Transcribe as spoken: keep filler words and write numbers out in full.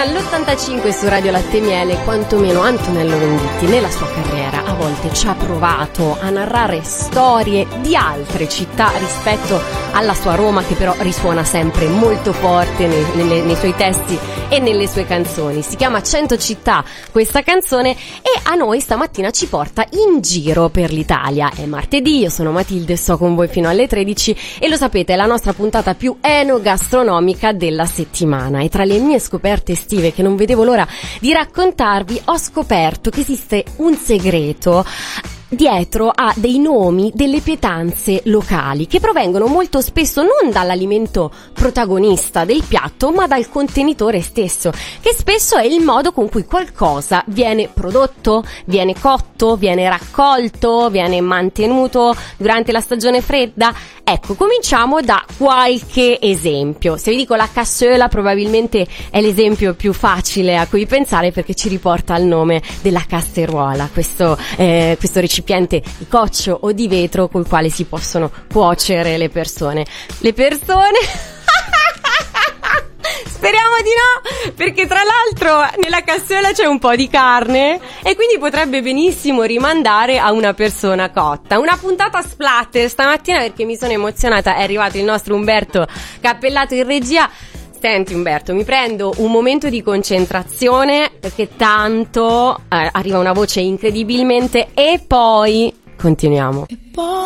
Dall'ottantacinque su Radio Latte e Miele, quantomeno Antonello Venditti nella sua carriera a volte ci ha provato a narrare storie di altre città rispetto alla sua Roma, che però risuona sempre molto forte nei, nelle, nei suoi testi e nelle sue canzoni. Si chiama cento città questa canzone e a noi stamattina ci porta in giro per l'Italia. È martedì, io sono Matilde, sto con voi fino alle tredici e lo sapete, è la nostra puntata più enogastronomica della settimana. E tra le mie scoperte estive che non vedevo l'ora di raccontarvi, ho scoperto che esiste un segreto dietro a dei nomi delle pietanze locali che provengono molto spesso non dall'alimento protagonista del piatto ma dal contenitore stesso, che spesso è il modo con cui qualcosa viene prodotto, viene cotto, viene raccolto, viene mantenuto durante la stagione fredda. Ecco, cominciamo da qualche esempio. Se vi dico la cassola, probabilmente è l'esempio più facile a cui pensare, perché ci riporta al nome della casseruola, questo, eh, questo recipiente di coccio o di vetro col quale si possono cuocere le persone. Le persone... Speriamo di no, perché tra l'altro nella cassola c'è un po' di carne e quindi potrebbe benissimo rimandare a una persona cotta. Una puntata splatter stamattina perché mi sono emozionata. È arrivato il nostro Umberto Cappellato in regia. Senti Umberto, mi prendo un momento di concentrazione perché tanto eh, arriva una voce incredibilmente e poi continuiamo. E poi